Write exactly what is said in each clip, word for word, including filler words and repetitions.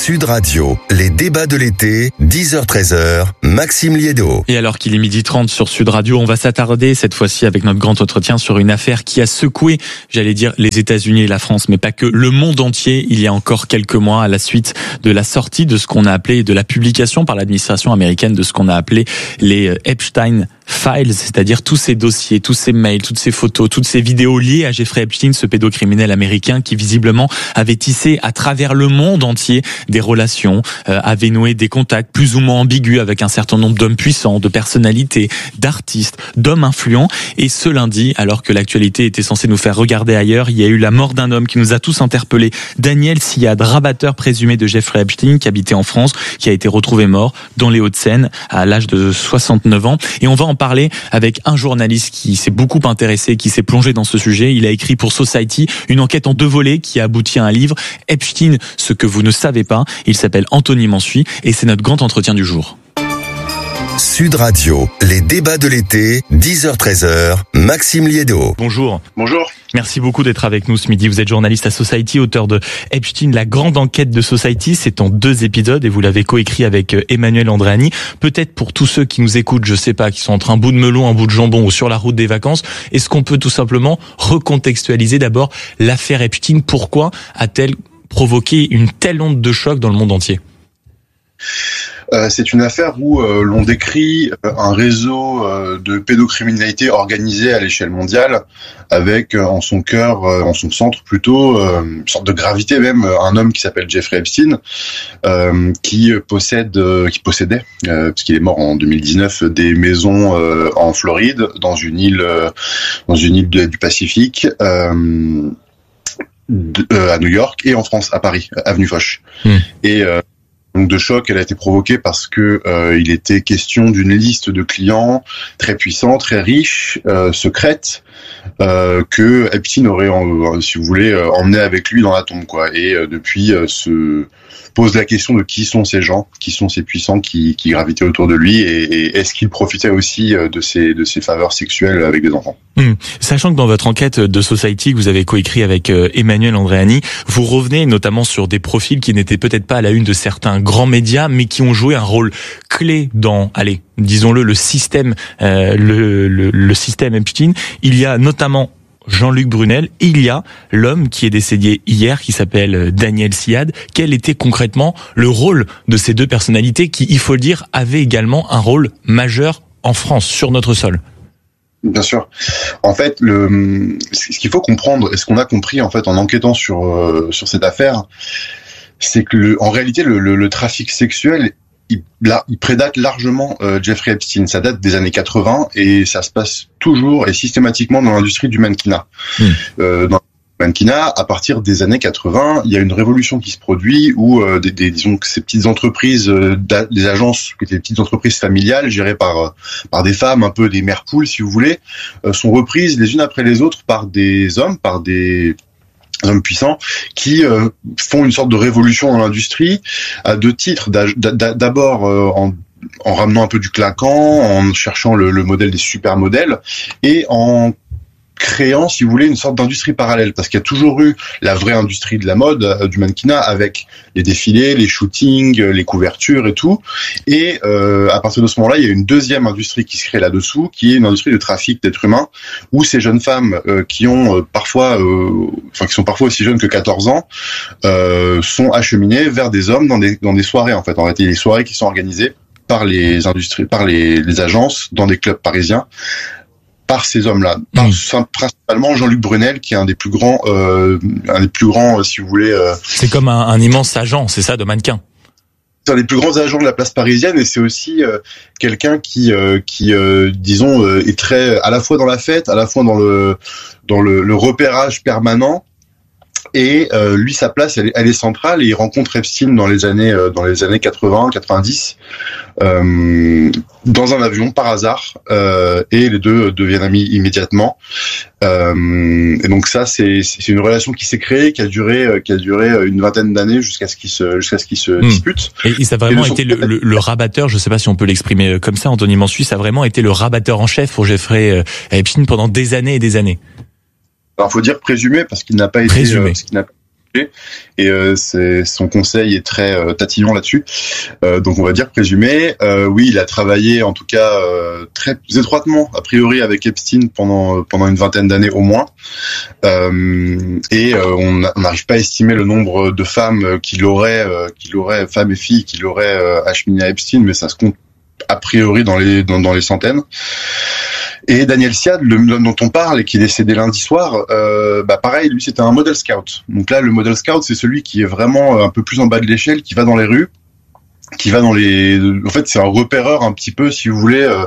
Sud Radio, les débats de l'été, dix heures treize heures, Maxime Liédo. Et alors qu'il est midi trente sur Sud Radio, on va s'attarder cette fois-ci avec notre grand entretien sur une affaire qui a secoué, j'allais dire, les États-Unis et la France, mais pas que, le monde entier il y a encore quelques mois à la suite de la sortie de ce qu'on a appelé, de la publication par l'administration américaine de ce qu'on a appelé les Epstein Files, c'est-à-dire tous ces dossiers, tous ces mails, toutes ces photos, toutes ces vidéos liées à Jeffrey Epstein, ce pédocriminel américain qui visiblement avait tissé à travers le monde entier des relations, euh, avait noué des contacts plus ou moins ambigus avec un certain nombre d'hommes puissants, de personnalités, d'artistes, d'hommes influents. Et ce lundi, alors que l'actualité était censée nous faire regarder ailleurs, il y a eu la mort d'un homme qui nous a tous interpellés, Daniel Siad, rabatteur présumé de Jeffrey Epstein, qui habitait en France, qui a été retrouvé mort dans les Hauts-de-Seine à l'âge de soixante-neuf ans. Et on va en parler avec un journaliste qui s'est beaucoup intéressé, qui s'est plongé dans ce sujet. Il a écrit pour Society une enquête en deux volets qui a abouti à un livre, Epstein, ce que vous ne savez pas. Il s'appelle Anthony Mansuy et c'est notre grand entretien du jour. Sud Radio, les débats de l'été, dix heures treize heures, Maxime Liédo. Bonjour. Bonjour. Merci beaucoup d'être avec nous ce midi. Vous êtes journaliste à Society, auteur de Epstein, la grande enquête de Society. C'est en deux épisodes et vous l'avez coécrit avec Emmanuel Andréani. Peut-être pour tous ceux qui nous écoutent, je sais pas, qui sont entre un bout de melon, un bout de jambon ou sur la route des vacances, est-ce qu'on peut tout simplement recontextualiser d'abord l'affaire Epstein? Pourquoi a-t-elle provoqué une telle onde de choc dans le monde entier? Euh, c'est une affaire où euh, l'on décrit euh, un réseau euh, de pédocriminalité organisé à l'échelle mondiale, avec euh, en son cœur, euh, en son centre plutôt, euh, une sorte de gravité même, un homme qui s'appelle Jeffrey Epstein, euh, qui possède, euh, qui possédait, euh, parce qu'il est mort en deux mille dix-neuf, des maisons euh, en Floride, dans une île, euh, dans une île de, du Pacifique. Euh, de, euh, à New York et en France, à Paris, avenue Foch. Mmh. Et euh, donc de choc, elle a été provoquée parce que euh, il était question d'une liste de clients très puissants, très riches, euh, secrètes, euh, que Epstein aurait, en, si vous voulez, euh, emmené avec lui dans la tombe, quoi. Et euh, depuis, euh, se pose la question de qui sont ces gens, qui sont ces puissants qui, qui gravitaient autour de lui, et, et est-ce qu'il profitait aussi de ses de ses faveurs sexuelles avec des enfants. Mmh. Sachant que dans votre enquête de Society que vous avez coécrit avec Emmanuel Andréani, vous revenez notamment sur des profils qui n'étaient peut-être pas à la une de certains grands médias, mais qui ont joué un rôle clé dans, allez, disons-le, le système, euh, le, le, le système Epstein. Il y a notamment Jean-Luc Brunel, et il y a l'homme qui est décédé hier, qui s'appelle Daniel Siad. Quel était concrètement le rôle de ces deux personnalités qui, il faut le dire, avaient également un rôle majeur en France, sur notre sol? Bien sûr. En fait, le, ce qu'il faut comprendre, et ce qu'on a compris en fait en enquêtant sur euh, sur cette affaire, c'est que le, en réalité le, le, le trafic sexuel, il, là, il prédate largement euh, Jeffrey Epstein. Ça date des années quatre-vingts et ça se passe toujours et systématiquement dans l'industrie du mannequinat. Mmh. Euh, dans le mannequinat, à partir des années quatre-vingts, il y a une révolution qui se produit où euh, des, des, disons que ces petites entreprises, euh, des agences, qui étaient des petites entreprises familiales gérées par euh, par des femmes, un peu des mères poules, si vous voulez, euh, sont reprises les unes après les autres par des hommes, par des hommes puissants qui euh, font une sorte de révolution dans l'industrie à deux titres. D'abord euh, en, en ramenant un peu du clinquant, en cherchant le, le modèle des supermodèles et en créant, si vous voulez, une sorte d'industrie parallèle, parce qu'il y a toujours eu la vraie industrie de la mode, euh, du mannequinat, avec les défilés, les shootings, les couvertures et tout. Et euh, à partir de ce moment-là, il y a une deuxième industrie qui se crée là-dessous, qui est une industrie de trafic d'êtres humains, où ces jeunes femmes euh, qui ont euh, parfois, euh, enfin qui sont parfois aussi jeunes que quatorze ans, euh, sont acheminées vers des hommes dans des dans des soirées en fait. En réalité, les soirées qui sont organisées par les industries, par les, les agences dans des clubs parisiens, par ces hommes-là, par mmh. principalement Jean-Luc Brunel, qui est un des plus grands, euh, un des plus grands, si vous voulez. Euh, c'est comme un, un immense agent, c'est ça, de mannequin. C'est un des plus grands agents de la place parisienne, et c'est aussi euh, quelqu'un qui, euh, qui, euh, disons, euh, est très à la fois dans la fête, à la fois dans le dans le, le repérage permanent. Et euh, lui, sa place, elle est, elle est centrale. Et il rencontre Epstein dans les années, euh, dans les années quatre-vingts, quatre-vingt-dix, euh, dans un avion par hasard. Euh, et les deux deviennent amis immédiatement. Euh, et donc ça, c'est, c'est une relation qui s'est créée, qui a duré, qui a duré une vingtaine d'années jusqu'à ce qu'ils se, jusqu'à ce qu'ils se mmh. disputent. Et, et ça a vraiment été le, le, le rabatteur. Je sais pas si on peut l'exprimer comme ça. Anthony Mansuy, ça a vraiment été le rabatteur en chef pour Jeffrey Epstein pendant des années et des années. Alors, faut dire présumé parce qu'il n'a pas été, euh, parce qu'il n'a pas et euh, c'est, son conseil est très euh, tatillon là-dessus. Euh, donc on va dire présumé. Euh, oui, il a travaillé en tout cas euh, très étroitement, a priori, avec Epstein pendant pendant une vingtaine d'années au moins. Euh, et euh, on n'arrive pas à estimer le nombre de femmes qu'il aurait, euh, qu'il aurait, femmes et filles qu'il aurait euh, acheminées à Epstein, mais ça se compte a priori dans les dans, dans les centaines. Et Daniel Siad, l'homme dont on parle et qui est décédé lundi soir, euh, bah pareil, lui c'était un model scout. Donc là, le model scout, c'est celui qui est vraiment un peu plus en bas de l'échelle, qui va dans les rues, qui va dans les. En fait, c'est un repéreur un petit peu, si vous voulez, euh,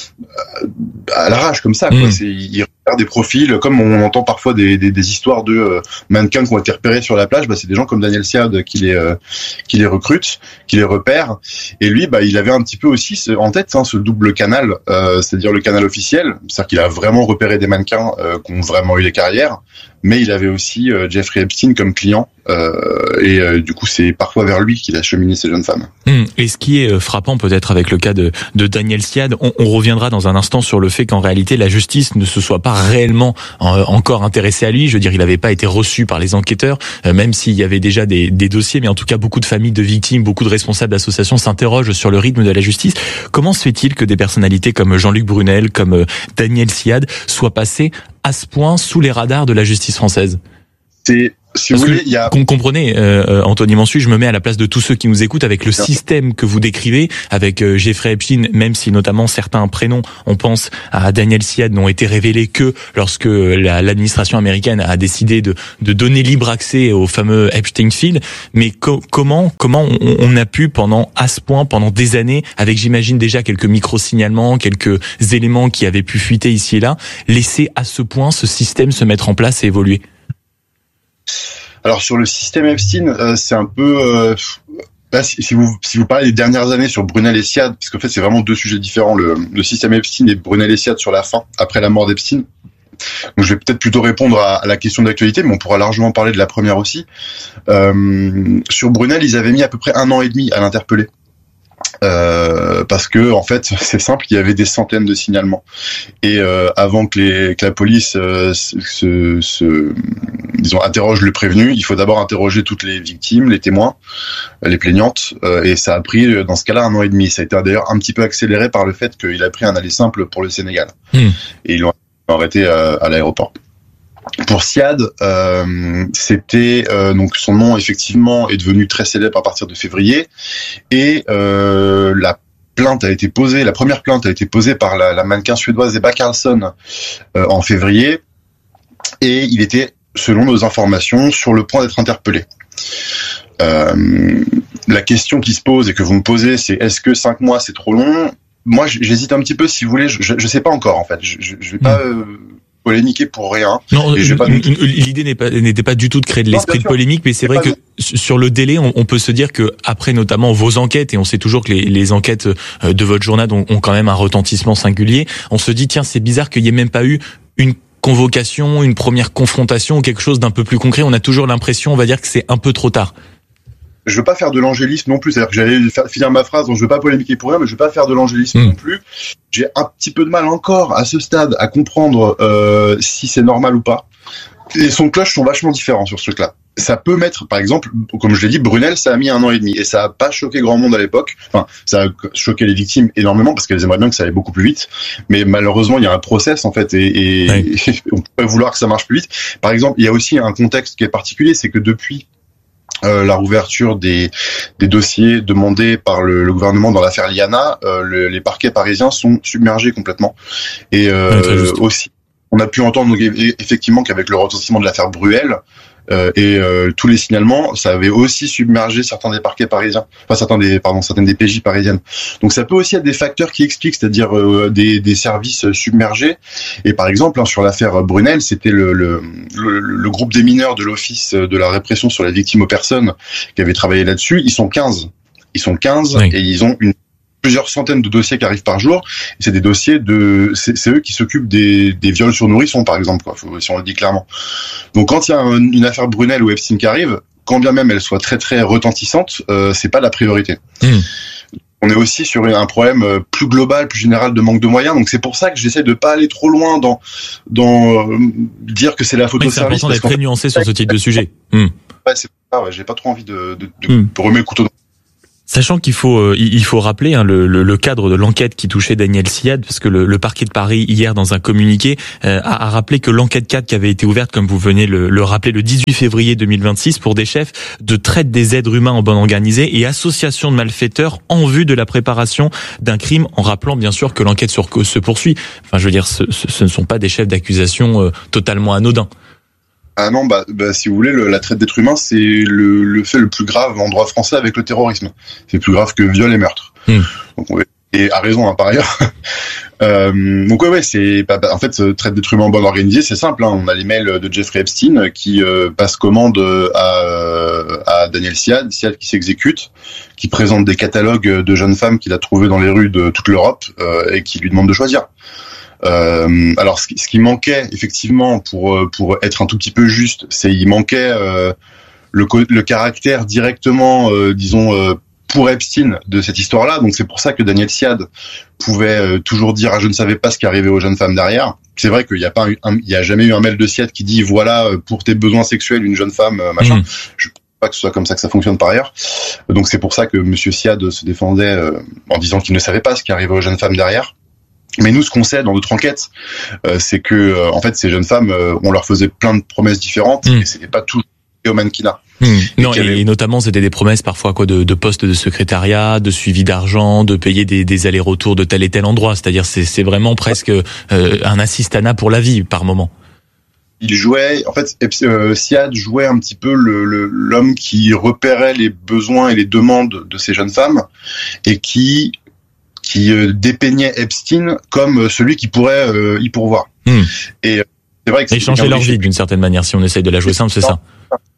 à l'arrache comme ça. Quoi. Mmh. C'est, il repère des profils, comme on entend parfois des, des, des histoires de euh, mannequins qui ont été repérés sur la plage. Bah, c'est des gens comme Daniel Siad qui les euh, qui les recrutent, qui les repèrent. Et lui, bah, il avait un petit peu aussi ce, en tête hein, ce double canal, euh, c'est-à-dire le canal officiel, c'est-à-dire qu'il a vraiment repéré des mannequins euh, qui ont vraiment eu des carrières. Mais il avait aussi euh, Jeffrey Epstein comme client, euh, et euh, du coup c'est parfois vers lui qu'il a cheminé ces jeunes femmes. Mmh. Et ce qui est frappant peut-être avec le cas de, de Daniel Siad, on, on reviendra dans un instant sur le fait qu'en réalité la justice ne se soit pas réellement euh, encore intéressée à lui. Je veux dire, il n'avait pas été reçu par les enquêteurs, euh, même s'il y avait déjà des, des dossiers, mais en tout cas beaucoup de familles de victimes, beaucoup de responsables d'associations s'interrogent sur le rythme de la justice. Comment se fait-il que des personnalités comme Jean-Luc Brunel, comme euh, Daniel Siad soient passées à ce point sous les radars de la justice française? C'est, si vous voulez, il y a... Comprenez, euh, Anthony Mansuy, je me mets à la place de tous ceux qui nous écoutent avec le système que vous décrivez, avec euh, Jeffrey Epstein, même si notamment certains prénoms, on pense à Daniel Siad, n'ont été révélés que lorsque la, l'administration américaine a décidé de, de donner libre accès au fameux Epstein Field. Mais co- comment, comment on, on a pu pendant à ce point, pendant des années, avec j'imagine déjà quelques micro-signalements, quelques éléments qui avaient pu fuiter ici et là, laisser à ce point ce système se mettre en place et évoluer? Alors sur le système Epstein, euh, c'est un peu euh, là, si, si vous si vous parlez des dernières années sur Brunel et Siad, parce qu'en fait c'est vraiment deux sujets différents, le, le système Epstein et Brunel et Siad sur la fin après la mort d'Epstein. Donc je vais peut-être plutôt répondre à, à la question d'actualité, mais on pourra largement parler de la première aussi. Euh, sur Brunel, ils avaient mis à peu près un an et demi à l'interpeller. Euh, parce que en fait c'est simple, il y avait des centaines de signalements et euh, avant que, les, que la police euh, se, se disons interroge le prévenu, il faut d'abord interroger toutes les victimes, les témoins, les plaignantes, euh, et ça a pris dans ce cas-là un an et demi. Ça a été d'ailleurs un petit peu accéléré par le fait qu'il a pris un aller simple pour le Sénégal mmh. et ils l'ont arrêté à, à l'aéroport. Pour Siad, euh, c'était euh, donc son nom effectivement est devenu très célèbre à partir de février et euh, la plainte a été posée, la première plainte a été posée par la, la mannequin suédoise Ebba Karlsson euh, en février et il était, selon nos informations, sur le point d'être interpellé. Euh, la question qui se pose et que vous me posez, c'est est-ce que cinq mois c'est trop long ? Moi, j'hésite un petit peu. Si vous voulez, je, je, je sais pas encore en fait. Je, je, je vais pas. Euh, polémiquer pour rien. Non, et je pas... l'idée n'est pas, n'était pas du tout de créer de l'esprit non, de polémique, mais c'est, c'est vrai que nous. Sur le délai, on, on peut se dire que après notamment vos enquêtes, et on sait toujours que les, les enquêtes de votre journal ont, ont quand même un retentissement singulier, on se dit tiens, c'est bizarre qu'il y ait même pas eu une convocation, une première confrontation ou quelque chose d'un peu plus concret. On a toujours l'impression, on va dire que c'est un peu trop tard. Je veux pas faire de l'angélisme non plus, c'est-à-dire que j'allais faire, finir ma phrase, donc je veux pas polémiquer pour rien, mais je veux pas faire de l'angélisme mmh. non plus. J'ai un petit peu de mal encore à ce stade à comprendre euh, si c'est normal ou pas. Les sons de cloche sont vachement différents sur ce truc-là. Ça peut mettre, par exemple, comme je l'ai dit, Brunel, ça a mis un an et demi et ça a pas choqué grand monde à l'époque. Enfin, ça a choqué les victimes énormément parce qu'elles aimeraient bien que ça aille beaucoup plus vite. Mais malheureusement, il y a un process en fait et, et, oui. et on pourrait vouloir que ça marche plus vite. Par exemple, il y a aussi un contexte qui est particulier, c'est que depuis Euh, la rouverture des, des dossiers demandés par le, le gouvernement dans l'affaire Liana, euh, le, les parquets parisiens sont submergés complètement. Et euh, ouais, aussi, on a pu entendre donc, effectivement qu'avec le retentissement de l'affaire Bruel euh, et euh, tous les signalements, ça avait aussi submergé certains des parquets parisiens, enfin certains des, pardon, certaines des P J parisiennes. Donc ça peut aussi être des facteurs qui expliquent, c'est-à-dire euh, des, des services submergés. Et par exemple, hein, sur l'affaire Brunel, c'était le, le, le, le groupe des mineurs de l'Office de la répression sur les victimes aux personnes qui avait travaillé là-dessus. Ils sont quinze. Ils sont quinze oui. Et ils ont une plusieurs centaines de dossiers qui arrivent par jour. Et c'est des dossiers de, c'est, c'est eux qui s'occupent des, des viols sur nourrissons, par exemple, quoi, faut, si on le dit clairement. Donc, quand il y a un, une affaire Brunel ou Epstein qui arrive, quand bien même elle soit très très retentissante, euh, c'est pas la priorité. Mmh. on est aussi sur un problème plus global, plus général de manque de moyens. Donc c'est pour ça que j'essaie de pas aller trop loin dans dans euh, dire que c'est la faute au service. C'est important d'être très nuancé sur ce type de sujet. Mmh. Ouais, c'est ça. Ouais, j'ai pas trop envie de, de, de mmh. remettre le couteau dans. Sachant qu'il faut euh, il faut rappeler hein, le, le, le cadre de l'enquête qui touchait Daniel Siad, parce que le, le parquet de Paris hier dans un communiqué euh, a, a rappelé que l'enquête cadre qui avait été ouverte, comme vous venez le, le rappeler, le dix-huit février deux mille vingt-six pour des chefs de traite des êtres humains en bande organisée et association de malfaiteurs en vue de la préparation d'un crime, en rappelant bien sûr que l'enquête sur se poursuit. Enfin, je veux dire, ce, ce, ce ne sont pas des chefs d'accusation euh, totalement anodins. Ah non, bah, bah si vous voulez, le, la traite d'êtres humains, c'est le, le fait le plus grave en droit français avec le terrorisme. C'est plus grave que viol et meurtre. Mmh. Donc, on, et à raison, hein, par ailleurs. euh, donc ouais, ouais, c'est bah, bah, en fait, traite d'êtres humains en bande organisée, c'est simple. Hein, on a les mails de Jeffrey Epstein qui euh, passe commande à, à Daniel Siad, Siad qui s'exécute, qui présente des catalogues de jeunes femmes qu'il a trouvées dans les rues de toute l'Europe euh, et qui lui demande de choisir. Euh, alors, ce qui, ce qui manquait effectivement pour pour être un tout petit peu juste, c'est il manquait euh, le le caractère directement, euh, disons, euh, pour Epstein de cette histoire-là. Donc c'est pour ça que Daniel Siad pouvait euh, toujours dire ah, je ne savais pas ce qui arrivait aux jeunes femmes derrière. C'est vrai qu'il y a pas un, il y a jamais eu un mail de Siad qui dit voilà pour tes besoins sexuels une jeune femme euh, machin. Mmh. Je pas que ce soit comme ça que ça fonctionne par ailleurs. Donc c'est pour ça que Monsieur Siad se défendait euh, en disant qu'il ne savait pas ce qui arrivait aux jeunes femmes derrière. Mais nous, ce qu'on sait dans notre enquête, euh, c'est que euh, en fait, ces jeunes femmes, euh, on leur faisait plein de promesses différentes, mmh. et c'était pas tout au mannequinat. Mmh. Non, et, avait... et notamment, c'était des promesses parfois quoi, de, de postes de secrétariat, de suivi d'argent, de payer des, des allers-retours de tel et tel endroit. C'est-à-dire, c'est, c'est vraiment presque euh, un assistanat pour la vie par moment. Il jouait, en fait, euh, Siad jouait un petit peu le, le, l'homme qui repérait les besoins et les demandes de ces jeunes femmes et qui qui euh, dépeignait Epstein comme celui qui pourrait euh, y pourvoir. Mmh. Et euh, c'est vrai que c'est et changer leur vie d'une certaine manière, si on essaye de la jouer simple, c'est ça.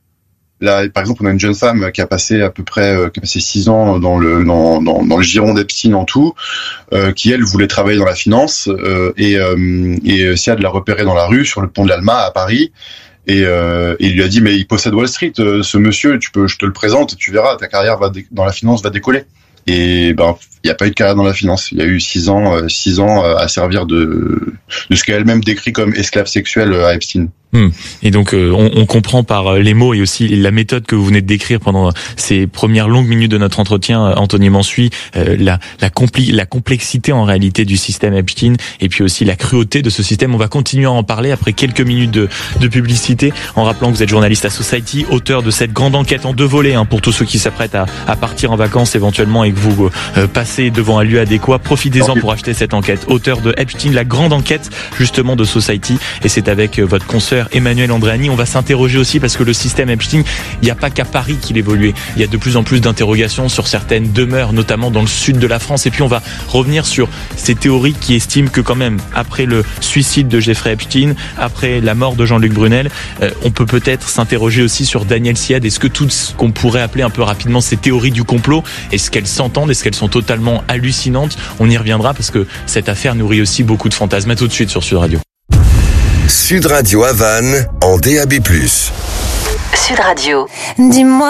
Là, par exemple, on a une jeune femme qui a passé à peu près, euh, qui a passé six ans dans le dans dans, dans le giron d'Epstein en tout, euh, qui elle voulait travailler dans la finance euh, et euh, et Siad l'a repéré dans la rue sur le pont de l'Alma à Paris. Et, euh, et il lui a dit mais il possède Wall Street, euh, ce monsieur, tu peux, je te le présente, tu verras, ta carrière va dé- dans la finance va décoller. Et ben il n'y a pas eu de carrière dans la finance. Il y a eu six ans, euh, six ans euh, à servir de de ce qu'elle-même décrit comme esclave sexuel à Epstein. Hum. Et donc euh, on, on comprend par les mots et aussi la méthode que vous venez de décrire pendant ces premières longues minutes de notre entretien, Anthony Mansuy, euh, la la, compli- la complexité en réalité du système Epstein et puis aussi la cruauté de ce système. On va continuer à en parler après quelques minutes de, de publicité, en rappelant que vous êtes journaliste à Society, auteur de cette grande enquête en deux volets hein, pour tous ceux qui s'apprêtent à, à partir en vacances éventuellement et que vous euh, passez devant un lieu adéquat. Profitez-en pour acheter cette enquête. Auteur de Epstein, la grande enquête justement de Society, et c'est avec votre consoeur Emmanuel Andréani. On va s'interroger aussi parce que le système Epstein, il n'y a pas qu'à Paris qu'il évoluait. Il y a de plus en plus d'interrogations sur certaines demeures, notamment dans le sud de la France. Et puis on va revenir sur ces théories qui estiment que quand même, après le suicide de Jeffrey Epstein, après la mort de Jean-Luc Brunel, euh, on peut peut-être s'interroger aussi sur Daniel Siad. Est-ce que tout ce qu'on pourrait appeler un peu rapidement ces théories du complot, est-ce qu'elles s'entendent, est-ce qu'elles sont totalement hallucinantes? On y reviendra parce que cette affaire nourrit aussi beaucoup de fantasmes. À tout de suite sur Sud Radio. Sud Radio Havane en D A B plus. Sud Radio. Dis-moi.